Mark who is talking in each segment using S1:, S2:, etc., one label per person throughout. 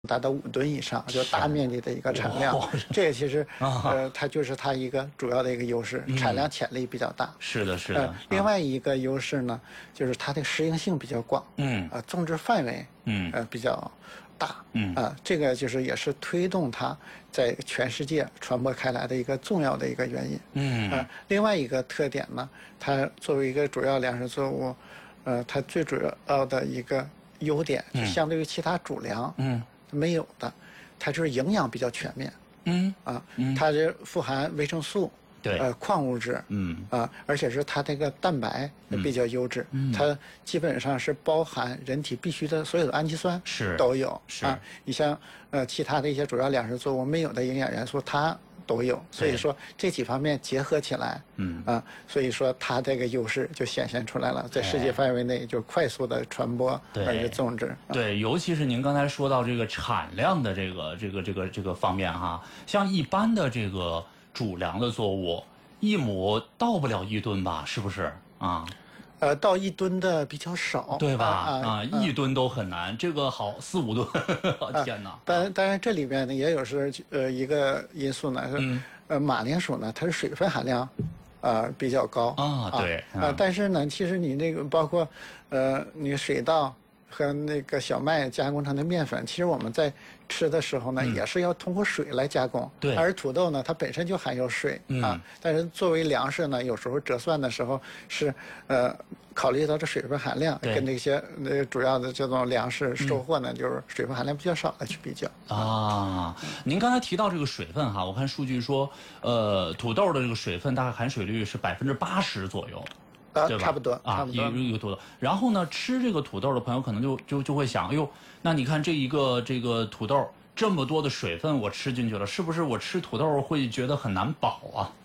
S1: 达到5吨以上，就大面积的一个产量。这个其实它就是它一个主要的一个优势，产量潜力比较大。
S2: 是的，是的。
S1: 另外一个优势呢，就是它的适应性比较广，种植范围比较大，这个就是也是推动它在全世界传播开来的一个重要的一个原因。另外一个特点呢，它作为一个主要粮食作物，它最主要的一个优点，就相对于其他主粮，没有的，它就是营养比较全面，它这富含维生素，
S2: 对，
S1: 矿物质，而且是它这个蛋白比较优质，它基本上是包含人体必须的所有的氨基酸都有，你像其他的一些主要粮食作物没有的营养元素，它都有，所以说这几方面结合起来，所以说它这个优势就显现出来了，在世界范围内就快速的传播而且种植。
S2: 对，尤其是您刚才说到这个产量的这个方面哈，像一般的这个主粮的作物，1亩到不了1吨吧？是不是啊？
S1: 到1吨的比较少，
S2: 对吧？1吨都很难，这个好4、5吨，天哪！
S1: 当然这里边呢也有是一个因素呢，马铃薯呢它是水分含量比较高
S2: 对
S1: 但是呢其实你那个包括你水稻和那个小麦加工成的面粉，其实我们在吃的时候呢，也是要通过水来加工。
S2: 对。
S1: 而土豆呢，它本身就含有水但是作为粮食呢，有时候折算的时候是考虑到这水分含量，跟那些主要的这种粮食收获呢，就是水分含量比较少的去比较。
S2: 您刚才提到这个水分哈，我看数据说，土豆的这个水分大概含水率是80%左右。对吧？
S1: 差不多
S2: 一个土豆。然后呢，吃这个土豆的朋友可能就会想，哎呦，那你看这个土豆这么多的水分我吃进去了，是不是我吃土豆会觉得很难饱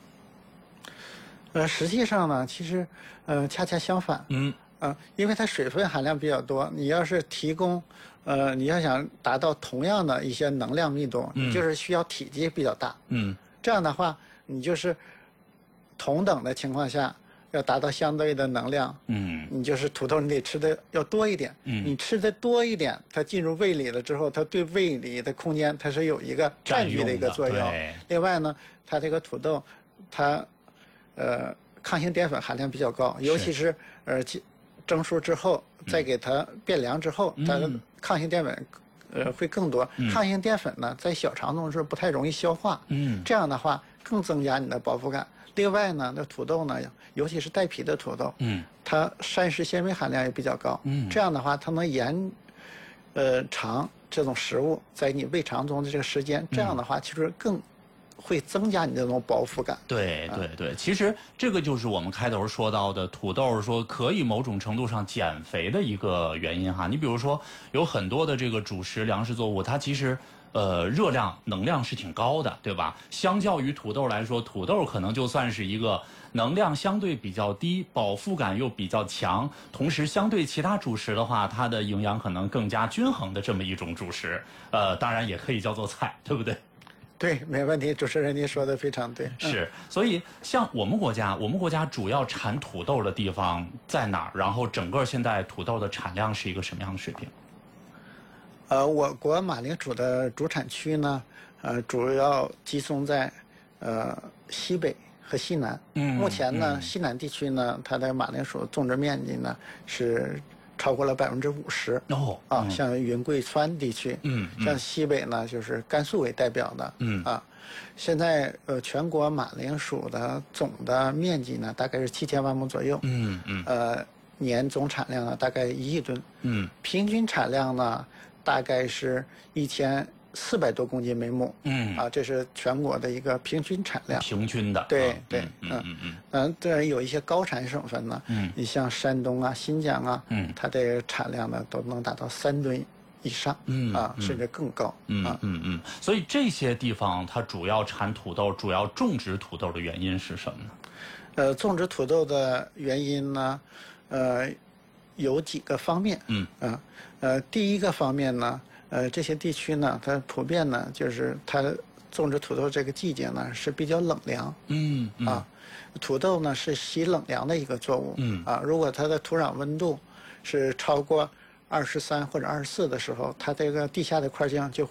S2: 啊？
S1: 实际上呢，其实恰恰相反，因为它水分含量比较多，你要是提供你要想达到同样的一些能量密度，你就是需要体积比较大，这样的话，你就是同等的情况下。要达到相对的能量，你就是土豆，你得吃的要多一点，你吃的多一点，它进入胃里了之后，它对胃里的空间它是有一个占据的一个作用。另外呢，它这个土豆，它抗性淀粉含量比较高，尤其是蒸熟之后，再给它变凉之后，它的抗性淀粉会更多。抗性淀粉呢，在小肠中是不太容易消化，这样的话更增加你的饱腹感。另外呢，那土豆呢，尤其是带皮的土豆，它膳食纤维含量也比较高，这样的话，它能延长这种食物在你胃肠中的这个时间，这样的话，其实更会增加你这种饱腹感。
S2: 对，其实这个就是我们开头说到的土豆说可以某种程度上减肥的一个原因哈。你比如说，有很多的这个主食粮食作物，它其实。热量、能量是挺高的，对吧？相较于土豆来说，土豆可能就算是一个能量相对比较低、饱腹感又比较强，同时相对其他主食的话，它的营养可能更加均衡的这么一种主食。当然也可以叫做菜，对不对？
S1: 对，没问题。主持人您说的非常对。
S2: 是，所以像我们国家主要产土豆的地方在哪儿？然后整个现在土豆的产量是一个什么样的水平？
S1: 我国马铃薯的主产区呢，主要集中在西北和西南。目前呢，西南地区呢，它的马铃薯种植面积呢是超过了50%。像云贵川地区，像西北呢，就是甘肃为代表的，现在全国马铃薯的总的面积呢，大概是7000万亩左右。年总产量呢，大概1亿吨。平均产量呢。大概是1400多公斤每亩，这是全国的一个平均产量。
S2: 平均的，
S1: 对，当然有一些高产省份呢，你像山东啊、新疆啊，它的产量呢都能达到3吨以上，甚至更高，
S2: 所以这些地方它主要产土豆，主要种植土豆的原因是什么呢？
S1: 种植土豆的原因呢，有几个方面，第一个方面呢，这些地区呢，它普遍呢，就是它种植土豆这个季节呢是比较冷凉，土豆呢是喜冷凉的一个作物，如果它的土壤温度是超过23或者24的时候，它这个地下的块茎就